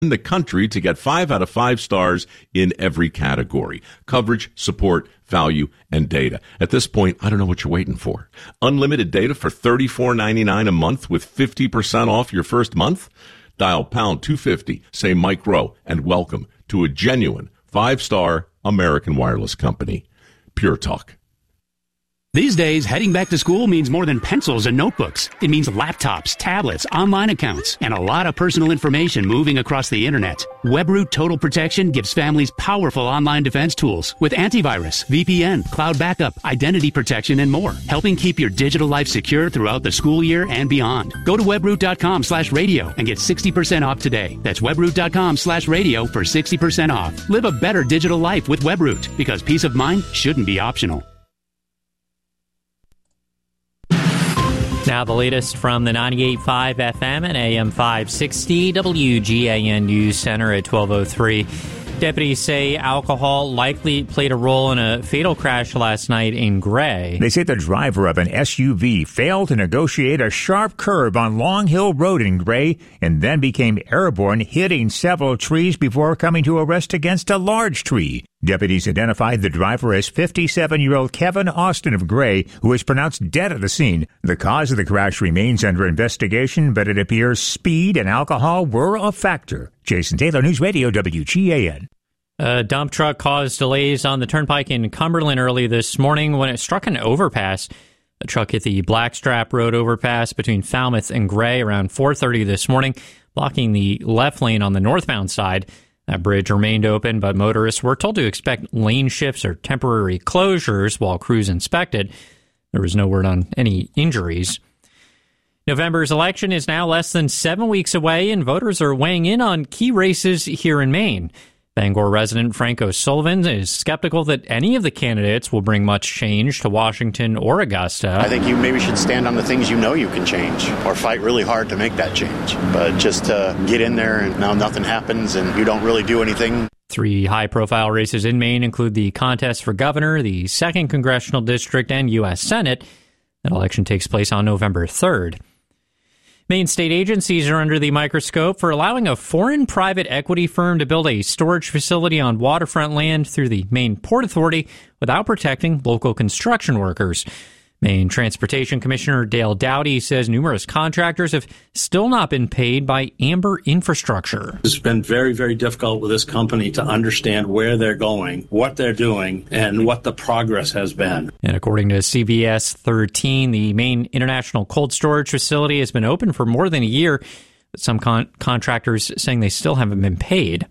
in the country to get 5 out of 5 stars in every category: coverage, support, value, and data. At this point, I don't know what you're waiting for. Unlimited data for $34.99 a month with 50% off your first month? Dial pound 250, say Mike Rowe, and welcome to a genuine 5-star American wireless company. Pure Talk. These days, heading back to school means more than pencils and notebooks. It means laptops, tablets, online accounts, and a lot of personal information moving across the internet. WebRoot Total Protection gives families powerful online defense tools with antivirus, VPN, cloud backup, identity protection, and more, helping keep your digital life secure throughout the school year and beyond. Go to webroot.com/radio and get 60% off today. That's webroot.com/radio for 60% off. Live a better digital life with WebRoot, because peace of mind shouldn't be optional. Now the latest from the 98.5 FM and AM 560 WGAN News Center at 12:03. Deputies say alcohol likely played a role in a fatal crash last night in Gray. They say the driver of an SUV failed to negotiate a sharp curve on Long Hill Road in Gray and then became airborne, hitting several trees before coming to a rest against a large tree. Deputies identified the driver as 57-year-old Kevin Austin of Gray, who was pronounced dead at the scene. The cause of the crash remains under investigation, but it appears speed and alcohol were a factor. Jason Taylor, News Radio, WGAN. A dump truck caused delays on the turnpike in Cumberland early this morning when it struck an overpass. The truck hit the Blackstrap Road overpass between Falmouth and Gray around 4:30 this morning, blocking the left lane on the northbound side. That bridge remained open, but motorists were told to expect lane shifts or temporary closures while crews inspected. There was no word on any injuries. November's election is now less than 7 weeks away, and voters are weighing in on key races here in Maine. Bangor resident Frank O'Sullivan is skeptical that any of the candidates will bring much change to Washington or Augusta. I think you maybe should stand on the things you know you can change, or fight really hard to make that change. But just get in there and now nothing happens and you don't really do anything. 3 high-profile races in Maine include the contest for governor, the 2nd Congressional District, and U.S. Senate. That election takes place on November 3rd. Maine state agencies are under the microscope for allowing a foreign private equity firm to build a storage facility on waterfront land through the Maine Port Authority without protecting local construction workers. Maine Transportation Commissioner Dale Dowdy says numerous contractors have still not been paid by Amber Infrastructure. It's been very, very difficult with this company to understand where they're going, what they're doing, and what the progress has been. And according to CBS 13, the Maine International Cold Storage Facility has been open for more than a year, but some contractors saying they still haven't been paid.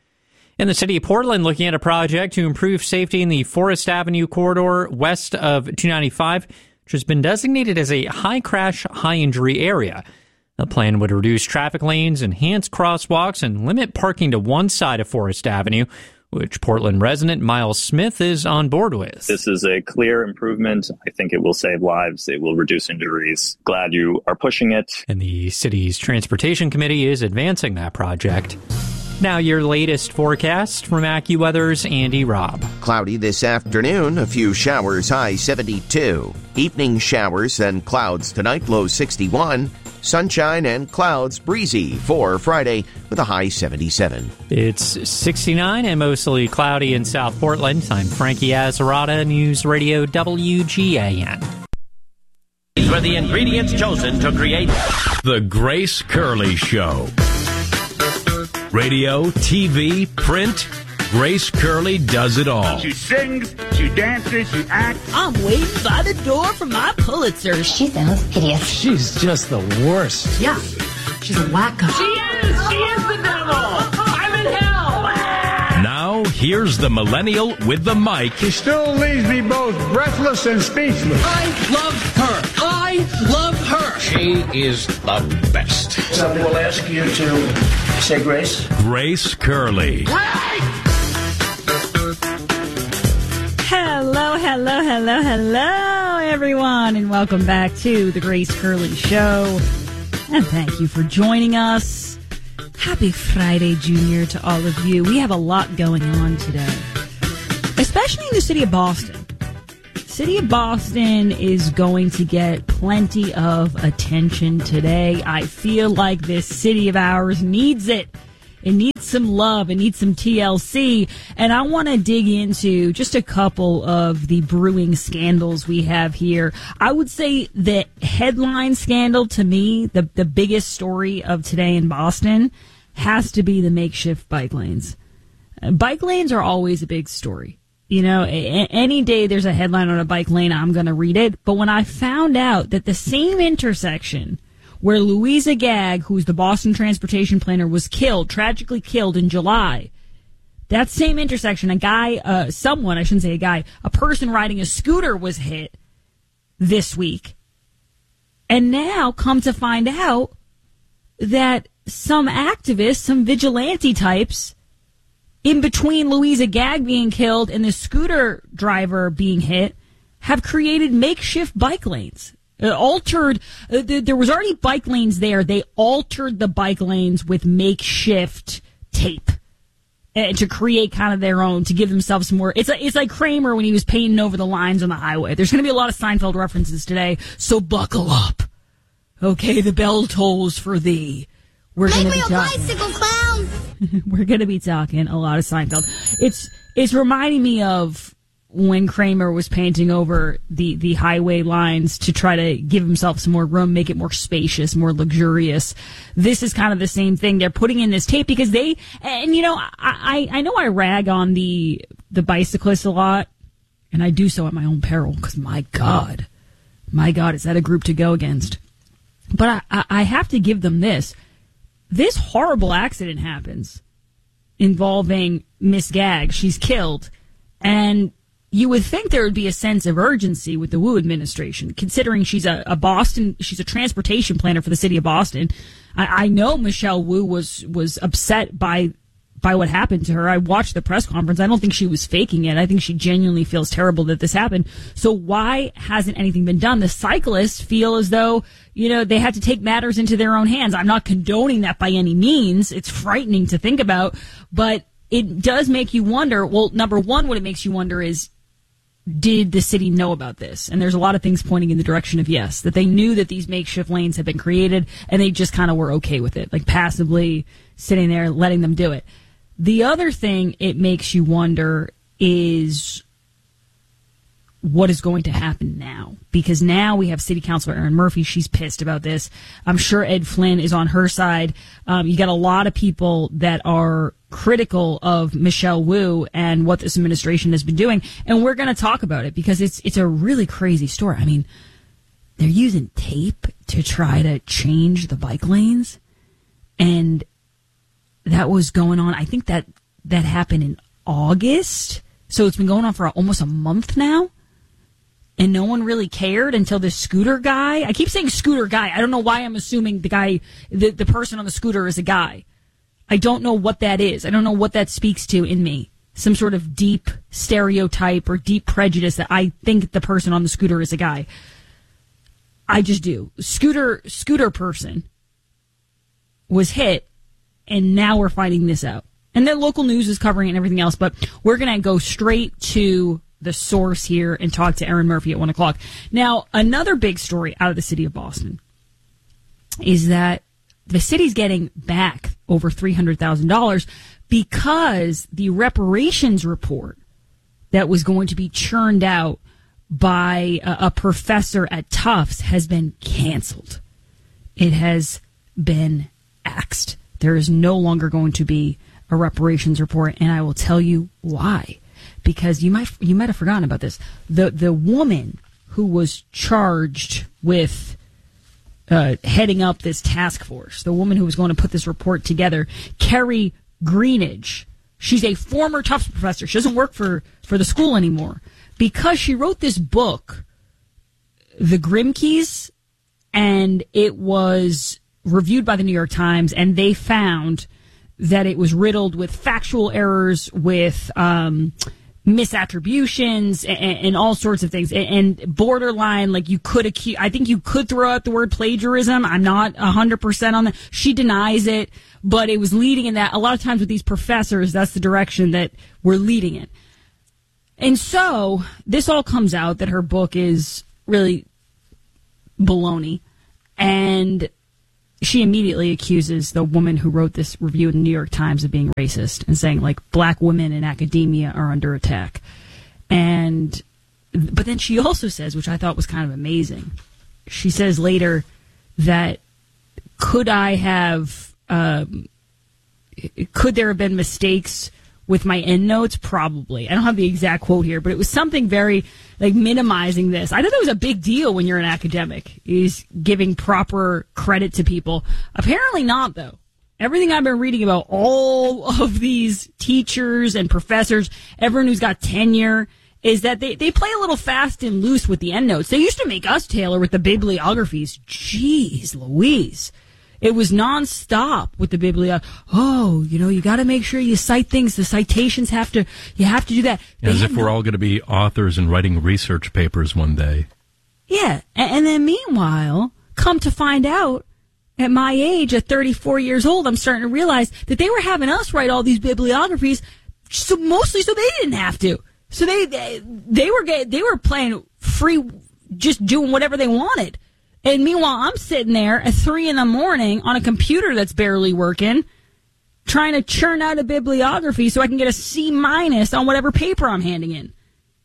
In the city of Portland, looking at a project to improve safety in the Forest Avenue corridor west of 295, which has been designated as a high crash, high injury area. The plan would reduce traffic lanes, enhance crosswalks, and limit parking to one side of Forest Avenue, which Portland resident Miles Smith is on board with. This is a clear improvement. I think it will save lives. It will reduce injuries. Glad you are pushing it. And the city's transportation committee is advancing that project. Now your latest forecast from AccuWeather's Andy Robb. Cloudy this afternoon, a few showers, high 72. Evening showers and clouds tonight, low 61. Sunshine and clouds, breezy for Friday with a high 77. It's 69 and mostly cloudy in South Portland. I'm Frankie Azzarata, News Radio WGAN. These were the ingredients chosen to create The Grace Curley Show. Radio, TV, print, Grace Curley does it all. She sings, she dances, she acts. I'm waiting by the door for my Pulitzer. She sounds hideous. She's just the worst. Yeah, she's a wacko. She is the devil. I'm in hell. Now, here's the millennial with the mic. She still leaves me both breathless and speechless. I love her. I love her. She is the best. Somebody will ask you to say grace. Grace Curley. Hello, everyone, and welcome back to the Grace Curley Show. And thank you for joining us. Happy Friday, Junior, to all of you. We have a lot going on today, especially in the city of Boston. City of Boston is going to get plenty of attention today. I feel like this city of ours needs it. It needs some love. It needs some TLC. And I want to dig into just a couple of the brewing scandals we have here. I would say the headline scandal, to me, the biggest story of today in Boston, has to be the makeshift bike lanes. Bike lanes are always a big story. You know, any day there's a headline on a bike lane, I'm going to read it. But when I found out that the same intersection where Louisa Gagg, who's the Boston transportation planner, was killed, tragically killed in July, that same intersection, a person riding a scooter was hit this week. And now come to find out that some activists, some vigilante types, in between Louisa Gagg being killed and the scooter driver being hit, have created makeshift bike lanes. There was already bike lanes there. They altered the bike lanes with makeshift tape to create kind of their own, to give themselves some more. It's like Kramer when he was painting over the lines on the highway. There's going to be a lot of Seinfeld references today, so buckle up. Okay, the bell tolls for thee. We're going to be talking. Bicycle clown. We're going to be talking a lot of Seinfeld. It's reminding me of when Kramer was painting over the highway lines to try to give himself some more room, make it more spacious, more luxurious. This is kind of the same thing. They're putting in this tape because I know I rag on the bicyclists a lot, and I do so at my own peril because my God, is that a group to go against? But I have to give them this. This horrible accident happens involving Miss Gagg. She's killed, and you would think there would be a sense of urgency with the Wu administration, considering she's she's a transportation planner for the city of Boston. I know Michelle Wu was upset by what happened to her. I watched the press conference. I don't think she was faking it. I think she genuinely feels terrible that this happened. So why hasn't anything been done? The cyclists feel as though, they had to take matters into their own hands. I'm not condoning that by any means. It's frightening to think about, but it does make you wonder. Well, number one, what it makes you wonder is, did the city know about this? And there's a lot of things pointing in the direction of yes, that they knew that these makeshift lanes had been created and they just kind of were okay with it, like passively sitting there, letting them do it. The other thing it makes you wonder is what is going to happen now, because now we have City Councilor Erin Murphy. She's pissed about this. I'm sure Ed Flynn is on her side. You got a lot of people that are critical of Michelle Wu and what this administration has been doing, and we're going to talk about it because it's a really crazy story. I mean, they're using tape to try to change the bike lanes, and that was going on. I think that happened in August, so it's been going on for almost a month now. And no one really cared until this scooter guy. I keep saying scooter guy. I don't know why I'm assuming the guy, the person on the scooter is a guy. I don't know what that is. I don't know what that speaks to in me. Some sort of deep stereotype or deep prejudice that I think the person on the scooter is a guy. I just do. Scooter person was hit, and now we're finding this out. And then local news is covering it and everything else, but we're going to go straight to the source here and talk to Erin Murphy at 1 o'clock. Now, another big story out of the city of Boston is that the city's getting back over $300,000 because the reparations report that was going to be churned out by a professor at Tufts has been canceled. It has been axed. There is no longer going to be a reparations report, and I will tell you why. Because you might have forgotten about this. The woman who was charged with heading up this task force, the woman who was going to put this report together, Kerry Greenidge, she's a former Tufts professor. She doesn't work for the school anymore because she wrote this book, The Grimkeys, and it was reviewed by the New York Times, and they found that it was riddled with factual errors, with misattributions and all sorts of things, and borderline, like I think you could throw out the word plagiarism. I'm not 100% on that. She denies it, but it was leading in that. A lot of times with these professors, that's the direction that we're leading in. And so this all comes out that her book is really baloney, and she immediately accuses the woman who wrote this review in the New York Times of being racist and saying, like, black women in academia are under attack. But then she also says, which I thought was kind of amazing, she says later that could there have been mistakes with my endnotes? Probably. I don't have the exact quote here, but it was something very, like, minimizing this. I thought that was a big deal when you're an academic, is giving proper credit to people. Apparently not, though. Everything I've been reading about all of these teachers and professors, everyone who's got tenure, is that they play a little fast and loose with the endnotes. They used to make us, Taylor, with the bibliographies. Jeez Louise. It was nonstop with the bibliography. Oh, you got to make sure you cite things. The citations you have to do that. As if we're all going to be authors and writing research papers one day. Yeah. And then meanwhile, come to find out, at my age, at 34 years old, I'm starting to realize that they were having us write all these bibliographies mostly so they didn't have to. So they were playing free, just doing whatever they wanted. And meanwhile, I'm sitting there at 3 a.m. on a computer that's barely working, trying to churn out a bibliography so I can get a C- on whatever paper I'm handing in.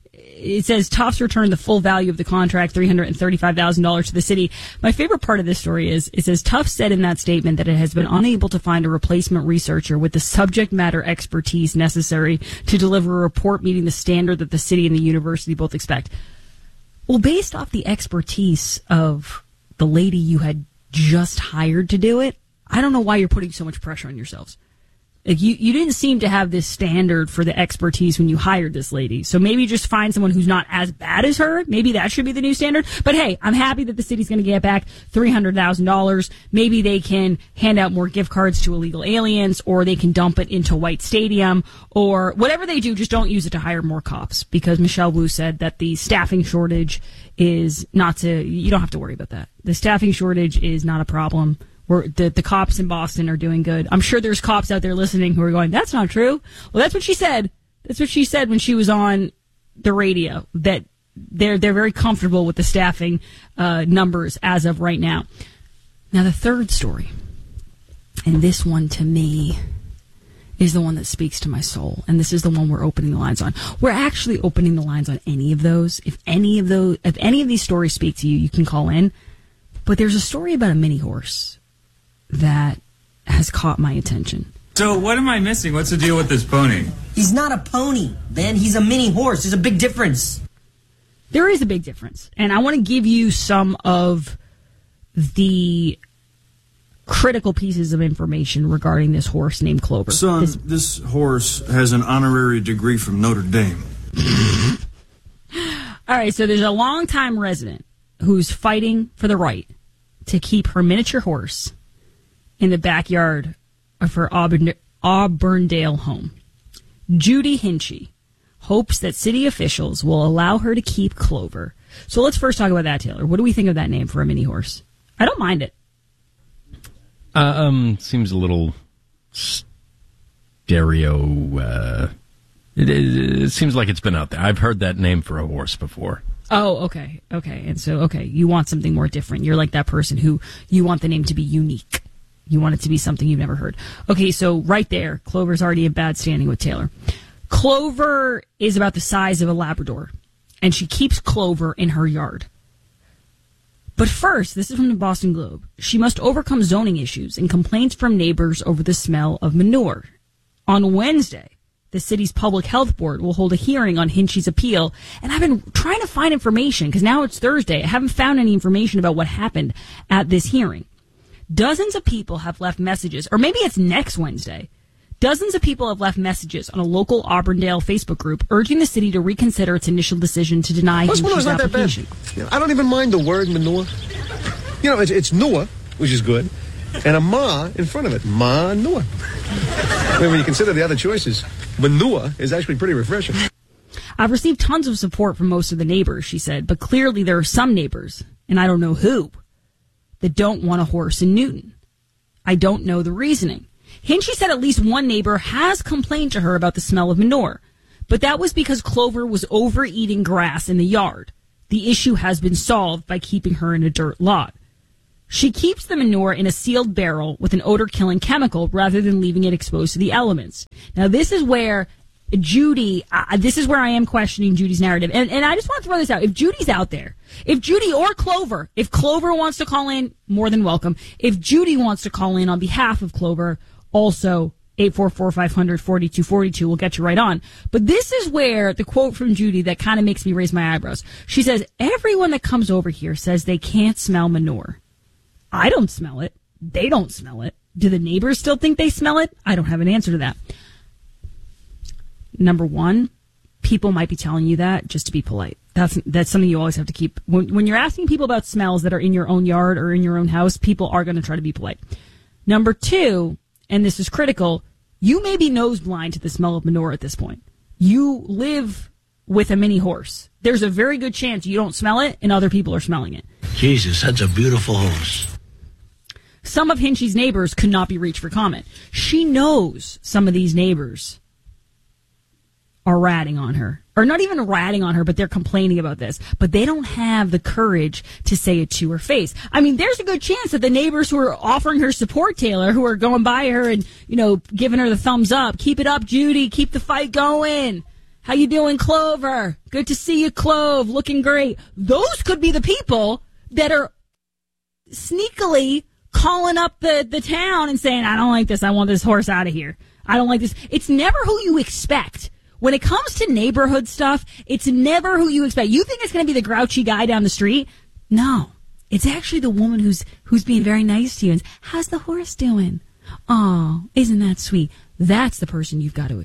It says Tufts returned the full value of the contract, $335,000 to the city. My favorite part of this story is it says Tufts said in that statement that it has been unable to find a replacement researcher with the subject matter expertise necessary to deliver a report meeting the standard that the city and the university both expect. Well, based off the expertise of the lady you had just hired to do it, I don't know why you're putting so much pressure on yourselves. Like you didn't seem to have this standard for the expertise when you hired this lady. So maybe just find someone who's not as bad as her. Maybe that should be the new standard. But hey, I'm happy that the city's going to get back $300,000. Maybe they can hand out more gift cards to illegal aliens, or they can dump it into White Stadium, or whatever they do, just don't use it to hire more cops. Because Michelle Wu said that the staffing shortage is you don't have to worry about that. The staffing shortage is not a problem. The cops in Boston are doing good. I'm sure there's cops out there listening who are going, that's not true. Well, that's what she said. That's what she said when she was on the radio, that they're very comfortable with the staffing numbers as of right now. Now, the third story, and this one to me is the one that speaks to my soul, and this is the one we're opening the lines on. We're actually opening the lines on any of those. If any of these stories speak to you, you can call in. But there's a story about a mini horse that has caught my attention. So what am I missing? What's the deal with this pony? He's not a pony, Ben. He's a mini horse. There's a big difference. There is a big difference. And I want to give you some of the critical pieces of information regarding this horse named Clover. Son, this horse has an honorary degree from Notre Dame. All right, so there's a longtime resident who's fighting for the right to keep her miniature horse in the backyard of her Auburndale home. Judy Hinchy hopes that city officials will allow her to keep Clover. So let's first talk about that, Taylor. What do we think of that name for a mini horse? I don't mind it. Seems a little stereo. It seems like it's been out there. I've heard that name for a horse before. Oh, okay. And so, you want something more different. You're like that person who you want the name to be unique. You want it to be something you've never heard. Okay, so right there, Clover's already in bad standing with Taylor. Clover is about the size of a Labrador, and she keeps Clover in her yard. But first, this is from the Boston Globe, she must overcome zoning issues and complaints from neighbors over the smell of manure. On Wednesday, the city's public health board will hold a hearing on Hinchy's appeal, and I've been trying to find information, because now it's Thursday. I haven't found any information about what happened at this hearing. Dozens of people have left messages, or maybe it's next Wednesday. Dozens of people have left messages on a local Auburndale Facebook group urging the city to reconsider its initial decision to deny Hinchy's application. I don't even mind the word manure. It's Noah, which is good, and a ma in front of it. Manure. When you consider the other choices, manure is actually pretty refreshing. I've received tons of support from most of the neighbors, she said, but clearly there are some neighbors, and I don't know who, that don't want a horse in Newton. I don't know the reasoning. Hinchy said at least one neighbor has complained to her about the smell of manure, but that was because Clover was overeating grass in the yard. The issue has been solved by keeping her in a dirt lot. She keeps the manure in a sealed barrel with an odor-killing chemical rather than leaving it exposed to the elements. Now, this is where Judy, this is where I am questioning Judy's narrative. And I just want to throw this out. If Judy's out there, if Judy or Clover, if Clover wants to call in, more than welcome. If Judy wants to call in on behalf of Clover, also 844-500-4242. We'll get you right on. But this is where the quote from Judy that kind of makes me raise my eyebrows. She says, everyone that comes over here says they can't smell manure. I don't smell it. They don't smell it. Do the neighbors still think they smell it? I don't have an answer to that. Number one, people might be telling you that just to be polite. That's something you always have to keep. When you're asking people about smells that are in your own yard or in your own house, people are going to try to be polite. Number two, and this is critical, you may be nose blind to the smell of manure at this point. You live with a mini horse. There's a very good chance you don't smell it and other people are smelling it. Jesus, that's a beautiful horse. Some of Hinchy's neighbors could not be reached for comment. She knows some of these neighbors are ratting on her. Or not even ratting on her, but they're complaining about this. But they don't have the courage to say it to her face. I mean, there's a good chance that the neighbors who are offering her support, Taylor, who are going by her and, giving her the thumbs up. Keep it up, Judy. Keep the fight going. How you doing, Clover? Good to see you, Clove. Looking great. Those could be the people that are sneakily calling up the town and saying, I don't like this. I want this horse out of here. I don't like this. It's never who you expect. When it comes to neighborhood stuff, it's never who you expect. You think it's going to be the grouchy guy down the street? No. It's actually the woman who's being very nice to you. And, how's the horse doing? Oh, isn't that sweet? That's the person you've got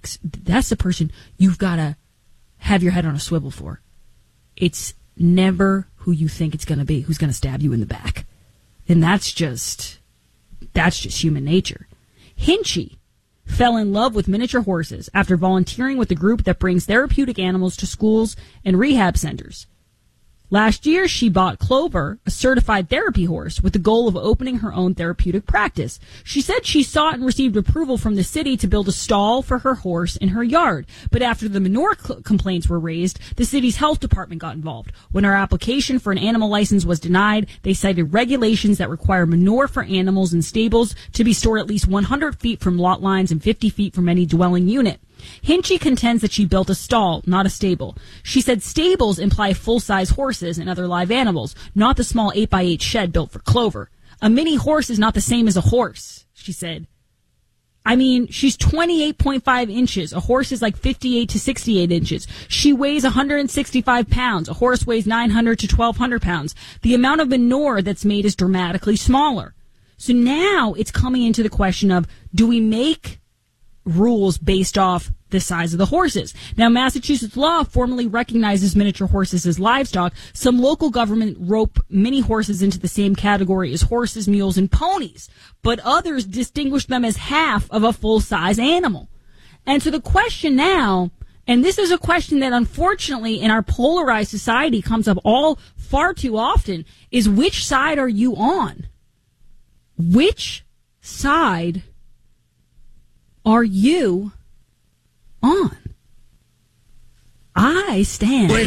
to have your head on a swivel for. It's never who you think it's going to be, who's going to stab you in the back. And that's just human nature. Hinchy fell in love with miniature horses after volunteering with a group that brings therapeutic animals to schools and rehab centers. Last year, she bought Clover, a certified therapy horse, with the goal of opening her own therapeutic practice. She said she sought and received approval from the city to build a stall for her horse in her yard. But after the manure complaints were raised, the city's health department got involved. When her application for an animal license was denied, they cited regulations that require manure for animals in stables to be stored at least 100 feet from lot lines and 50 feet from any dwelling unit. Hinchy contends that she built a stall, not a stable. She said stables imply full-size horses and other live animals, not the small 8x8 shed built for Clover. A mini horse is not the same as a horse, she said. I mean, she's 28.5 inches. A horse is like 58 to 68 inches. She weighs 165 pounds. A horse weighs 900 to 1,200 pounds. The amount of manure that's made is dramatically smaller. So now it's coming into the question of, do we make rules based off the size of the horses? Now, Massachusetts law formally recognizes miniature horses as livestock. Some local government rope mini horses into the same category as horses, mules, and ponies, but others distinguish them as half of a full-size animal. And so the question now, and this is a question that unfortunately in our polarized society comes up far too often, is which side are you on? Which side are you on? I stand